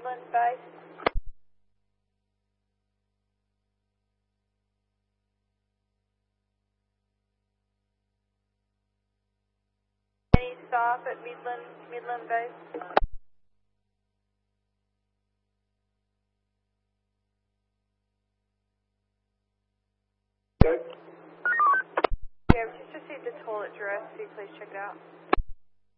Midland Base. Any staff at Midland Base? Okay. Yeah, we just received a toilet dress. Will you please check it out?